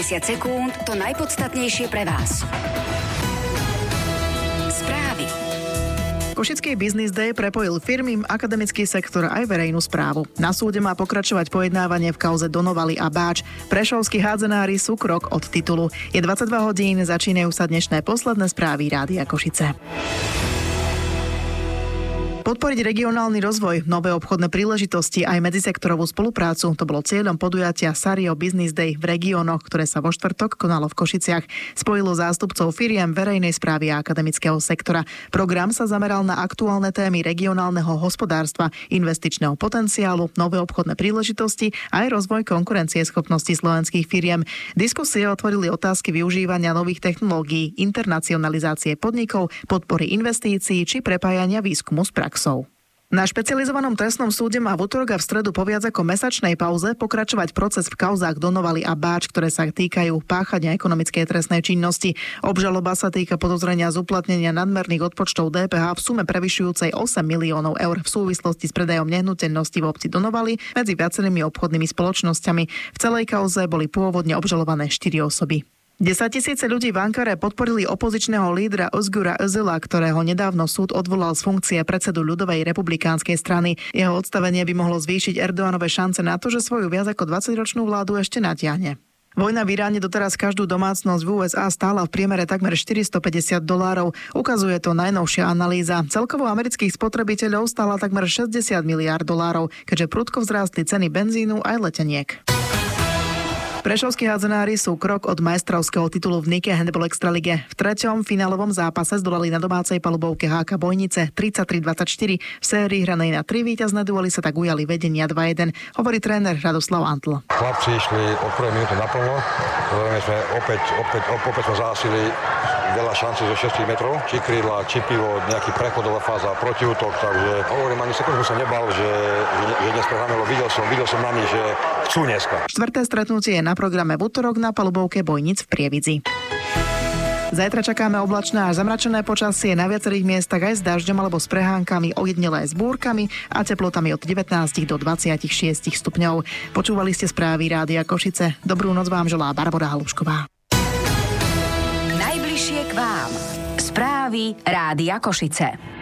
10 sekúnd, to najpodstatnejšie pre vás. Správy. Košický Business Day prepojil firmy, akademický sektor aj verejnú správu. Na súde má pokračovať pojednávanie v kauze Donovali a Báč. Prešovskí hádzenári sú krok od titulu. Je 22 hodín, začínajú sa dnešné posledné správy Rádia Košice. Podporiť regionálny rozvoj, nové obchodné príležitosti aj medzisektorovú spoluprácu. To bolo cieľom podujatia Sario Business Day v regiónoch, ktoré sa vo štvrtok konalo v Košiciach. Spojilo zástupcov firiem, verejnej správy a akademického sektora. Program sa zameral na aktuálne témy regionálneho hospodárstva, investičného potenciálu, nové obchodné príležitosti aj rozvoj konkurencieschopnosti slovenských firiem. Diskusie otvorili otázky využívania nových technológií, internacionalizácie podnikov, podpory investícií či prepájania výskumu s praxou. Na špecializovanom trestnom súde má v utorok a v stredu po viac ako mesačnej pauze pokračovať proces v kauzách Donovali a Báč, ktoré sa týkajú páchania ekonomickej trestnej činnosti. Obžaloba sa týka podozrenia z uplatnenia nadmerných odpočtov DPH v sume prevyšujúcej 8 miliónov eur v súvislosti s predajom nehnuteľností v obci Donovali medzi viacerými obchodnými spoločnosťami. V celej kauze boli pôvodne obžalované 4 osoby. 10 000 ľudí v Ankare podporili opozičného lídra Özgura Özala, ktorého nedávno súd odvolal z funkcie predsedu ľudovej republikánskej strany. Jeho odstavenie by mohlo zvýšiť Erdoganove šance na to, že svoju viac ako 20-ročnú vládu ešte natiahne. Vojna v Iráne doteraz každú domácnosť v USA stála v priemere takmer $450. Ukazuje to najnovšia analýza. Celkovo amerických spotrebiteľov stála takmer $60 miliárd, keďže prudko vzrástli ceny benzínu aj leteniek. Prešovskí hádzenári sú krok od majstrovského titulu v Nike handball extralige. V treťom finálovom zápase zdolali na domácej palubovke HK Bojnice 33-24. V sérii hranej na 3 víťazné duely sa tak ujali vedenia 2-1, hovorí tréner Radoslav Antl. Chlapci išli od prvej minúty naplno. Sme opäť sme zásili veľa šancí zo 6 metrov. Či krídla, či pivo, nejaký prechodová fáza, protiútok, takže hovorím, ani sekundu som nebal, že dnes prehrámelo. Videl som na nich, že chcú dneska. Štvrté stretnutie je na programe v utorok na palubovke Bojnic v Prievidzi. Zajtra čakáme oblačné až zamračené počasie na viacerých miestach aj s dažďom alebo s prehánkami, ojedinele aj s búrkami a teplotami od 19 do 26 stupňov. Počúvali ste správy Rádia Košice. Dobrú noc vám želá Barbora Halušková. Najbližšie k vám. Správy Rádia Košice.